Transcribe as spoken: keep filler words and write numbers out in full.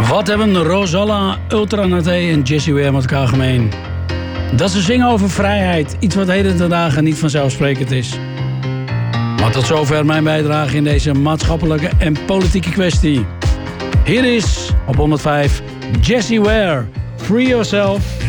Wat hebben Rosalla, Ultranate en Jessie Ware met elkaar gemeen? Dat ze zingen over vrijheid, iets wat heden ten dagen niet vanzelfsprekend is. Maar tot zover mijn bijdrage in deze maatschappelijke en politieke kwestie. Hier is op honderdvijf Jessie Ware, Free Yourself.